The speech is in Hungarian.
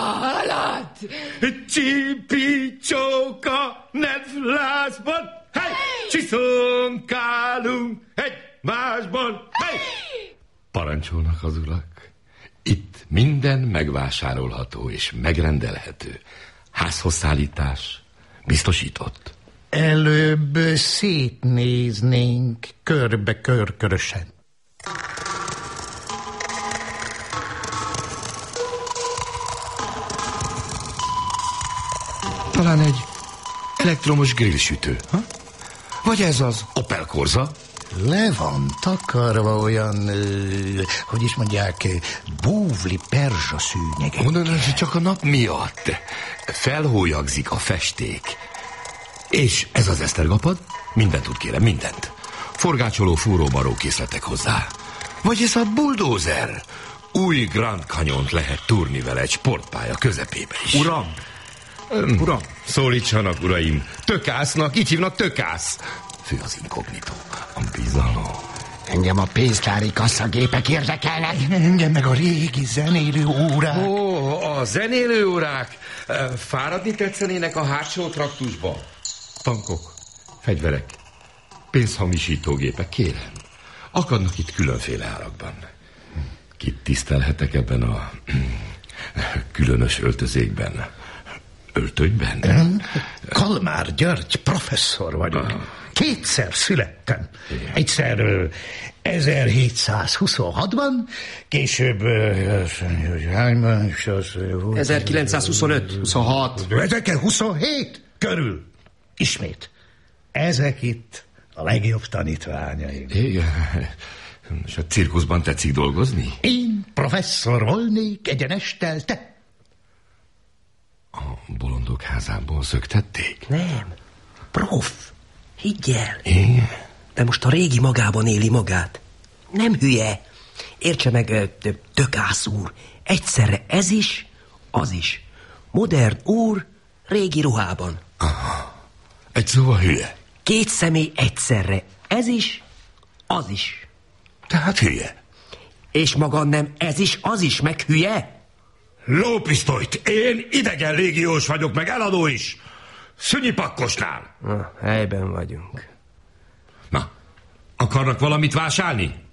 Halad! Csipi, csóka, nedvlászban, hely! Csiszonkálunk egymásban, hely! Parancsolnak az urak. Itt minden megvásárolható és megrendelhető. Házhoz szállítás biztosított. Előbb szétnéznénk körbe-körkörösen. Talán egy elektromos grillsütő, ha? Vagy ez az Opel Corsa? Le van takarva olyan, hogy is mondják, búvli perzsa szűnyegek. Mondanám, hogy csak a nap miatt felhólyagzik a festék. És ez az esztergapad? Mindent tud, kérem, mindent. Forgácsoló, fúrómaró készletek hozzá. Vagy ez a bulldozer? Új Grand Canyon-t lehet túrni vele egy sportpálya közepébe is. Uram! Uram! Szólítsanak, uraim! Tökásznak, így hívnak, Tökász! Fő az inkognitó, a bizalom. Engem a pénztári kasszagépek érdekelnek. Engem meg a régi zenélő órák. Ó, a zenélő órák! Fáradni tetszenének a hátsó traktusba. Tankok, fegyverek, pénzhamisítógépek, kérem. Akadnak itt különféle árakban. Kit tisztelhetek ebben a különös öltözékben? Öltönyben? Ön? Kalmár György professzor vagyok. Kétszer születtem. Egyszer 1726-ban, később 1925, 26. 1927 körül. Ismét. Ezek itt a legjobb tanítványaim. Igen. És a cirkuszban tetszik dolgozni? Én professzor volnék egyenestel, te. A bolondok házából szöktették? Nem. Prof, higgy el. Igen? De most a régi magában éli magát. Nem hülye. Értse meg, Tökász úr. Egyszerre ez is, az is. Modern úr, régi ruhában. Aha. Egy szóval hülye. Két személy egyszerre. Ez is, az is. Tehát hülye. És maga nem ez is, az is, meg hülye? Lópisztolyt! Én idegen légiós vagyok, meg eladó is. Szünyi pakkosnál. Na, helyben vagyunk. Na, akarnak valamit vásárolni?